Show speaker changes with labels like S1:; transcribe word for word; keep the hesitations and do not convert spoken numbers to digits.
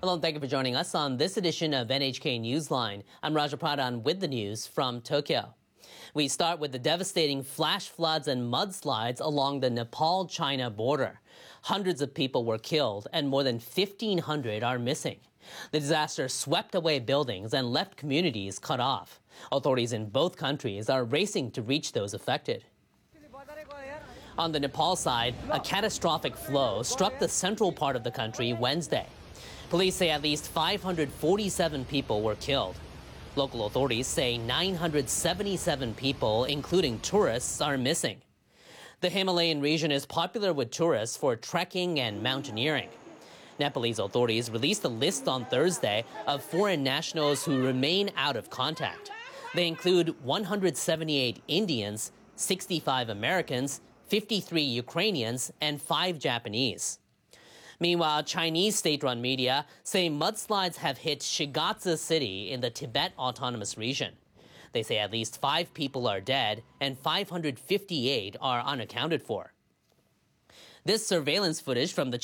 S1: Hello, and thank you for joining us on this edition of N H K Newsline. I'm Raja Pradhan with the news from Tokyo. We start with the devastating flash floods and mudslides along the Nepal-China border. Hundreds of people were killed and more than fifteen hundred are missing. The disaster swept away buildings and left communities cut off. Authorities in both countries are racing to reach those affected. On the Nepal side, a catastrophic flow struck the central part of the country Wednesday. Police say at least five hundred forty-seven people were killed. Local authorities say nine hundred seventy-seven people, including tourists, are missing. The Himalayan region is popular with tourists for trekking and mountaineering. Nepalese authorities released a list on Thursday of foreign nationals who remain out of contact. They include one hundred seventy-eight Indians, sixty-five Americans, fifty-three Ukrainians, and five Japanese. Meanwhile, Chinese state-run media say mudslides have hit Shigatse city in the Tibet Autonomous Region. They say at least five people are dead and five hundred fifty-eight are unaccounted for. This surveillance footage from the